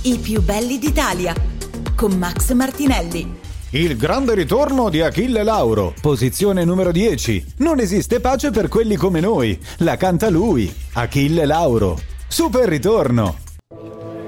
I più belli d'Italia, con Max Martinelli. Il grande ritorno di Achille Lauro, posizione numero 10. Non esiste pace per quelli come noi. La canta lui, Achille Lauro. Super ritorno.